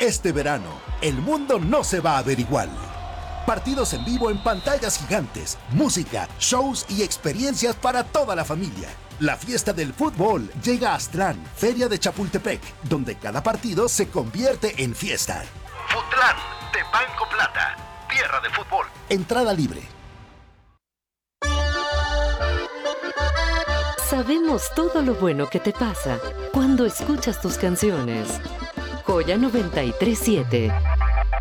Este verano, el mundo no se va a ver igual. Partidos en vivo en pantallas gigantes, música, shows y experiencias para toda la familia. La fiesta del fútbol llega a Aztlán, Feria de Chapultepec, donde cada partido se convierte en fiesta. Futlán, de Banco Plata, tierra de fútbol. Entrada libre. Sabemos todo lo bueno que te pasa cuando escuchas tus canciones. Joya 93.7